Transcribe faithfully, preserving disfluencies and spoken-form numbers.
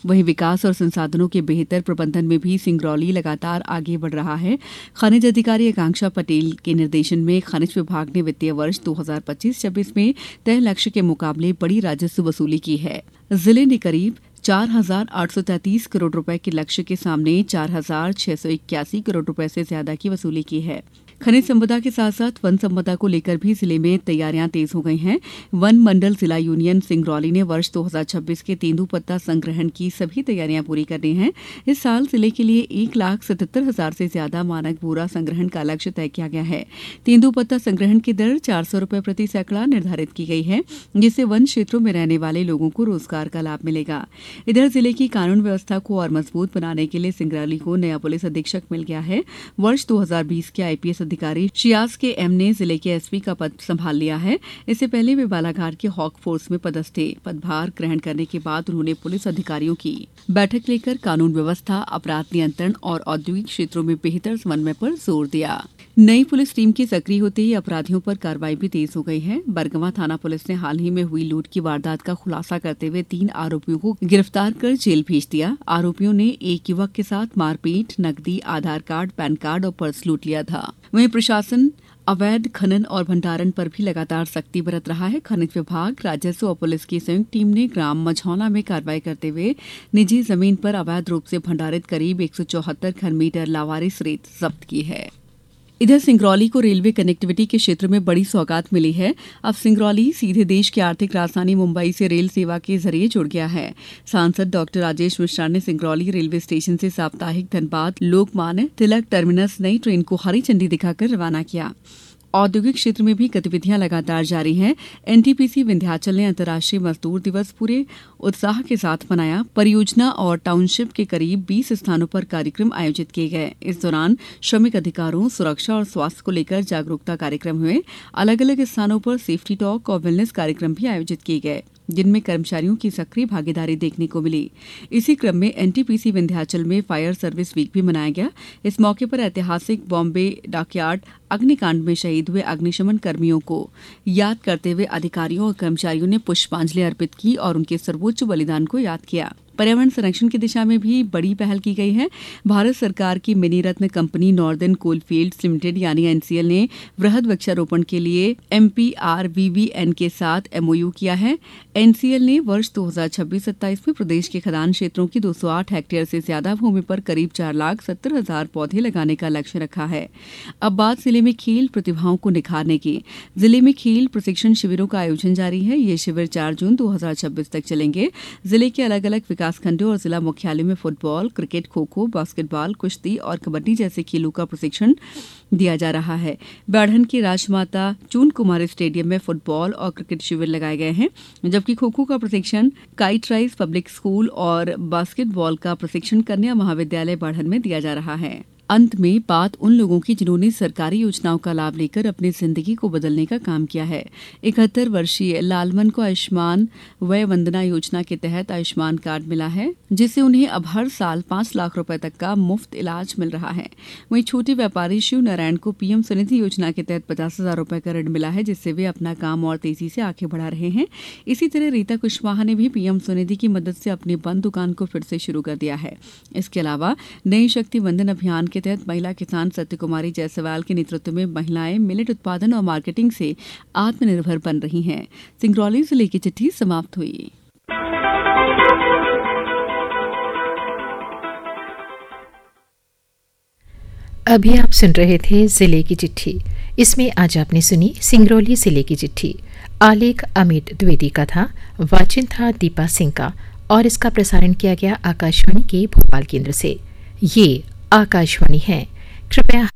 वहीं विकास और संसाधनों के बेहतर प्रबंधन में भी सिंगरौली लगातार आगे बढ़ रहा है। खनिज अधिकारी आकांक्षा पटेल के निर्देशन में खनिज विभाग ने वित्तीय वर्ष दो हज़ार पच्चीस छब्बीस में तय लक्ष्य के मुकाबले बड़ी राजस्व वसूली की है। जिले ने करीब चार हजार आठ सौ तैंतीस करोड़ रुपए के लक्ष्य के सामने चार हजार छह सौ इक्यासी करोड़ रुपए से ज्यादा की वसूली की है। खनिज संपदा के साथ साथ वन संपदा को लेकर भी जिले में तैयारियां तेज हो गई हैं। वन मंडल जिला यूनियन सिंगरौली ने वर्ष दो हज़ार छब्बीस के तेंदुपत्ता संग्रहण की सभी तैयारियां पूरी कर ली हैं। इस साल जिले के लिए एक लाख सतहत्तर हजार से ज्यादा मानक बोरा संग्रहण का लक्ष्य तय किया गया है। तेंदुपत्ता संग्रहण की दर चार सौ रुपए प्रति सैकड़ा निर्धारित की गई है, जिससे वन क्षेत्रों में रहने वाले लोगों को रोजगार का लाभ मिलेगा। इधर जिले की कानून व्यवस्था को और मजबूत बनाने के लिए सिंगरौली को नया पुलिस अधीक्षक मिल गया है। वर्ष दो हज़ार बीस के आईपीएस अधिकारी शियाज के एम ने जिले के एसपी का पद संभाल लिया है। इससे पहले वे बालाघाट के हॉक फोर्स में पदस्थ थे। पदभार ग्रहण करने के बाद उन्होंने पुलिस अधिकारियों की बैठक लेकर कानून व्यवस्था, अपराध नियंत्रण और औद्योगिक क्षेत्रों में बेहतर समन्वय पर जोर दिया। नई पुलिस टीम के सक्रिय होते ही अपराधियों पर कार्रवाई भी तेज हो गई है। बरगवां थाना पुलिस ने हाल ही में हुई लूट की वारदात का खुलासा करते हुए तीन आरोपियों को गिरफ्तार कर जेल भेज दिया। आरोपियों ने एक युवक के साथ मारपीट, नकदी, आधार कार्ड, पैन कार्ड और पर्स लूट लिया था। वहीं प्रशासन अवैध खनन और भंडारण पर भी लगातार सख्ती बरत रहा है। खनिज विभाग, राजस्व और पुलिस की संयुक्त टीम ने ग्राम मझौला में कार्रवाई करते हुए निजी जमीन पर अवैध रूप से भंडारित करीब एक सौ चौहत्तर घन मीटर लावारिस रेत जब्त की है। इधर सिंगरौली को रेलवे कनेक्टिविटी के क्षेत्र में बड़ी सौगात मिली है। अब सिंगरौली सीधे देश की आर्थिक राजधानी मुंबई से रेल सेवा के जरिए जुड़ गया है। सांसद डॉक्टर राजेश मिश्रा ने सिंगरौली रेलवे स्टेशन से साप्ताहिक धनबाद लोकमान्य तिलक टर्मिनस नई ट्रेन को हरी झंडी दिखाकर रवाना किया। औद्योगिक क्षेत्र में भी गतिविधियां लगातार जारी हैं। एनटीपीसी विंध्याचल ने अंतर्राष्ट्रीय मजदूर दिवस पूरे उत्साह के साथ मनाया। परियोजना और टाउनशिप के करीब बीस स्थानों पर कार्यक्रम आयोजित किए गए। इस दौरान श्रमिक अधिकारों, सुरक्षा और स्वास्थ्य को लेकर जागरूकता कार्यक्रम हुए। अलग अलग स्थानों पर सेफ्टी टॉक और वेलनेस कार्यक्रम भी आयोजित किए गए, जिनमें कर्मचारियों की सक्रिय भागीदारी देखने को मिली। इसी क्रम में एनटीपीसी विंध्याचल में फायर सर्विस वीक भी मनाया गया। इस मौके पर ऐतिहासिक बॉम्बे डॉकयार्ड अग्निकांड में शहीद हुए अग्निशमन कर्मियों को याद करते हुए अधिकारियों और कर्मचारियों ने पुष्पांजलि अर्पित की और उनके सर्वोच्च बलिदान को याद किया। पर्यावरण संरक्षण की दिशा में भी बड़ी पहल की गई है। भारत सरकार की मिनी रत्न कंपनी नॉर्दर्न कोलफील्ड्स लिमिटेड यानी एनसीएल ने वृहद वृक्षारोपण के लिए एमपीआरवीवीएन के साथ एमओयू किया है। एनसीएल ने वर्ष दो हज़ार छब्बीस सत्ताईस में प्रदेश के खदान क्षेत्रों की दो सौ आठ हेक्टेयर से ज्यादा भूमि पर करीब चार लाख सत्तर हजार पौधे लगाने का लक्ष्य रखा है। अब बात जिले में खेल प्रतिभाओं को निखारने की। जिले में खेल प्रशिक्षण शिविरों का आयोजन जारी है। ये शिविर चार जून दो हज़ार छब्बीस तक चलेंगे। जिले के अलग अलग विकास खंडों और जिला मुख्यालयों में football, cricket, kho kho, basketball, कुश्ती और कबड्डी जैसे खेलों का प्रशिक्षण दिया जा रहा है। बाढ़न के राजमाता चून कुमारी स्टेडियम में फुटबॉल और क्रिकेट शिविर लगाए गए हैं, जबकि खो खो का प्रशिक्षण काइट राइज पब्लिक स्कूल और बास्केटबॉल का प्रशिक्षण कन्या महाविद्यालय बाढ़न में दिया जा रहा है। अंत में बात उन लोगों की जिन्होंने सरकारी योजनाओं का लाभ लेकर अपनी जिंदगी को बदलने का काम किया है। इकहत्तर वर्षीय लालमन को आयुष्मान वय वंदना योजना के तहत आयुष्मान कार्ड मिला है, जिससे उन्हें अब हर साल पाँच लाख रुपए तक का मुफ्त इलाज मिल रहा है। वहीं छोटे व्यापारी शिव नारायण को पीएम स्वनिधि योजना के तहत पचास हजार रुपए का ऋण मिला है, जिससे वे अपना काम और तेजी से आगे बढ़ा रहे हैं। इसी तरह रीता कुशवाहा ने भी पीएम स्वनिधि की मदद से अपनी बंद दुकान को फिर से शुरू कर दिया है। इसके अलावा नई शक्ति वंदन अभियान के तहत महिला किसान सत्य कुमारी जायसवाल के नेतृत्व में महिलाएं मिलेट उत्पादन और मार्केटिंग से आत्मनिर्भर बन रही हैं। सिंगरौली जिले की चिट्ठी समाप्त हुई। अभी आप सुन रहे थे जिले की चिट्ठी। इसमें आज आपने सुनी सिंगरौली जिले की चिट्ठी। आलेख अमित द्विवेदी का था, वाचन था दीपा सिंह का और इसका प्रसारण किया गया आकाशवाणी के भोपाल केंद्र से। ये आकाशवाणी है। कृपया